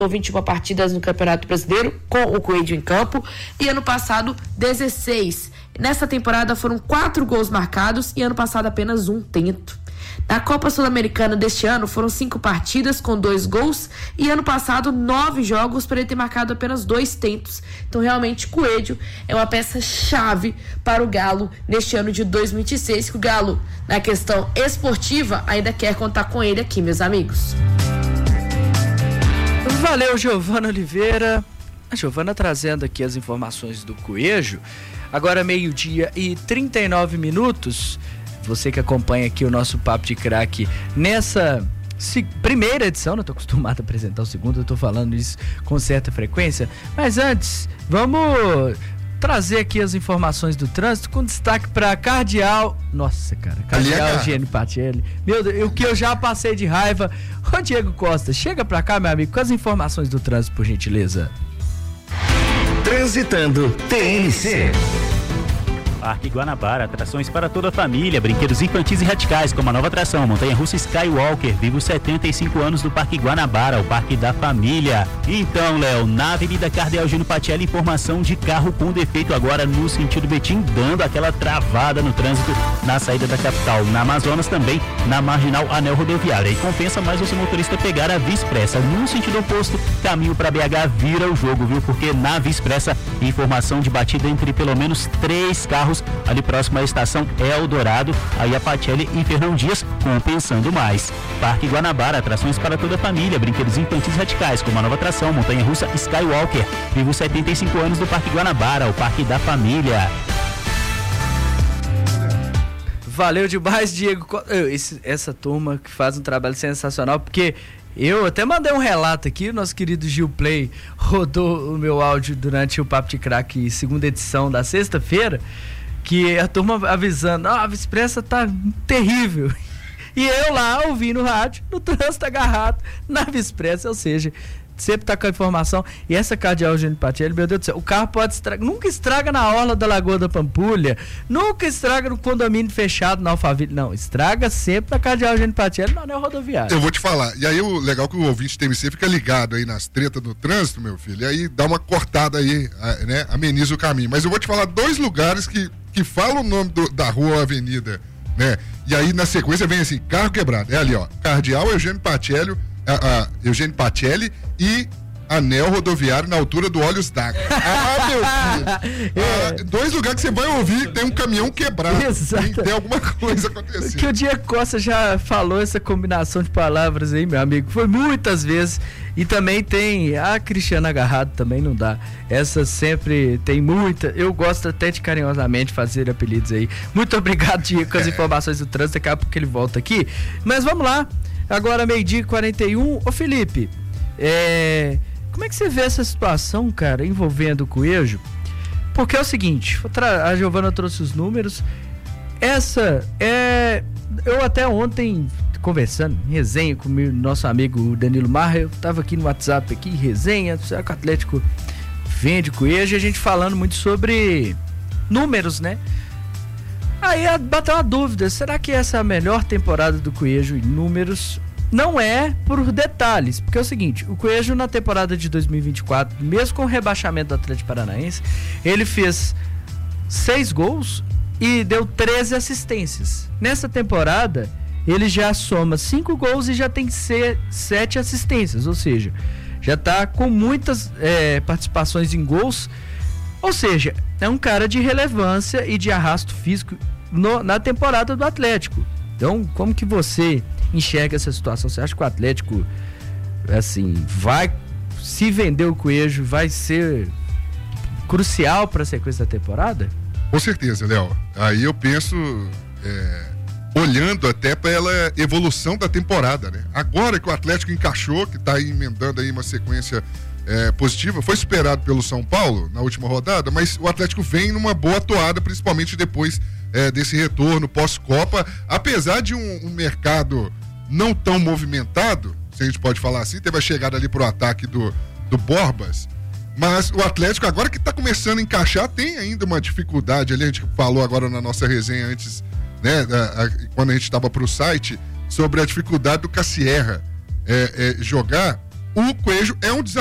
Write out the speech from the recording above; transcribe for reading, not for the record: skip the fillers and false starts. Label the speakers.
Speaker 1: 21 partidas no Campeonato Brasileiro com o Coelho em campo e ano passado 16. Nessa temporada foram 4 gols marcados e ano passado apenas 1 tento. Na Copa Sul-Americana deste ano foram 5 partidas com 2 gols e ano passado 9 jogos para ele ter marcado apenas 2 tentos. Então realmente Coelho é uma peça-chave para o Galo neste ano de 2026, que o Galo, na questão esportiva, ainda quer contar com ele aqui, meus amigos.
Speaker 2: Valeu, Giovana Oliveira. A Giovana trazendo aqui as informações do Coelho. Agora 12:39. Você que acompanha aqui o nosso Papo de Craque nessa primeira edição, não estou acostumado a apresentar o segundo, eu estou falando isso com certa frequência. Mas antes, vamos trazer aqui as informações do trânsito com destaque para Cardeal. Nossa, cara, Cardeal Eugênio Patelli. Meu Deus, o que eu já passei de raiva. Ô Diego Costa, chega pra cá, meu amigo, com as informações do trânsito, por gentileza.
Speaker 3: Transitando TNC.
Speaker 4: Parque Guanabara, atrações para toda a família, brinquedos infantis e radicais, como a nova atração Montanha-Russa Skywalker. Viva os 75 anos do Parque Guanabara, o Parque da Família. Então, Léo, na Avenida Cardeal Eugênio Patelli, informação de carro com defeito agora no sentido Betim, dando aquela travada no trânsito na saída da capital. Na Amazonas também, na Marginal Anel Rodoviária. E compensa mais você motorista pegar a Via Expressa no sentido oposto, caminho para BH vira o jogo, viu? Porque na Via Expressa, informação de batida entre pelo menos 3 carros ali próximo à estação Eldorado, aí a Patelli e Fernão Dias, compensando mais. Parque Guanabara, atrações para toda a família, brinquedos infantis radicais, como a nova atração Montanha-Russa Skywalker. Viva os 75 anos do Parque Guanabara, o Parque da Família.
Speaker 2: Valeu demais, Diego. Essa turma que faz um trabalho sensacional, porque eu até mandei um relato aqui, o nosso querido Gil Play rodou o meu áudio durante o Papo de Craque, segunda edição da sexta-feira, que a turma avisando, a Via Expressa tá terrível. E eu lá ouvindo o rádio, no trânsito agarrado, na Via Expressa, ou seja, sempre tá com a informação. E essa Cardeal Eugênio Patelli, meu Deus do céu, o carro pode estragar, nunca estraga na orla da Lagoa da Pampulha, nunca estraga no condomínio fechado na Alphaville, não, estraga sempre na Cardeal Eugênio Patelli, no anel rodoviário.
Speaker 5: Eu vou te falar, e aí o legal é que o ouvinte TMC fica ligado aí nas tretas do trânsito, meu filho, e aí dá uma cortada aí, né, ameniza o caminho. Mas eu vou te falar 2 lugares que fala o nome da rua ou avenida, né, e aí na sequência vem assim, carro quebrado, é ali ó, Cardeal Eugênio Patelli, Eugênio Patelli e anel rodoviário na altura do Olhos d'Água. Meu filho. 2 lugares que você vai ouvir tem um caminhão quebrado. Tem alguma coisa acontecendo.
Speaker 2: Que o Diego Costa já falou essa combinação de palavras aí, meu amigo. Foi muitas vezes. E também tem a Cristiana Agarrado, também não dá. Essa sempre tem muita. Eu gosto até de carinhosamente fazer apelidos aí. Muito obrigado, Diego, com as informações do trânsito. Daqui a pouco ele volta aqui. Mas vamos lá. Agora 12:41. Ô Felipe, como é que você vê essa situação, cara, envolvendo o Coelho? Porque é o seguinte, a Giovana trouxe os números. Eu até ontem, conversando, resenha com o nosso amigo Danilo Marra, eu tava aqui no WhatsApp, resenha, será que o Atlético vende Coelho? E a gente falando muito sobre números, né? Aí bateu uma dúvida, será que essa é a melhor temporada do Coelho em números? Não é por detalhes, porque é o seguinte, o Coelho na temporada de 2024, mesmo com o rebaixamento do Atlético Paranaense, ele fez 6 gols e deu 13 assistências. Nessa temporada, ele já soma 5 gols e já tem 7 assistências, ou seja, já está com muitas participações em gols, ou seja, é um cara de relevância e de arrasto físico na temporada do Atlético. Então, como que você enxerga essa situação? Você acha que o Atlético, assim, vai, se vender o Coelho, vai ser crucial para a sequência da temporada?
Speaker 5: Com certeza, Léo. Aí eu penso, olhando até pela evolução da temporada, né? Agora que o Atlético encaixou, que está emendando aí uma sequência positiva, foi superado pelo São Paulo na última rodada, mas o Atlético vem numa boa toada, principalmente depois desse retorno pós-Copa, apesar de um mercado não tão movimentado, se a gente pode falar assim, teve a chegada ali pro ataque do Borbas, mas o Atlético agora que tá começando a encaixar, tem ainda uma dificuldade ali, a gente falou agora na nossa resenha antes, né, quando a gente estava pro site, sobre a dificuldade do Cassierra jogar, o Coelho é um desafio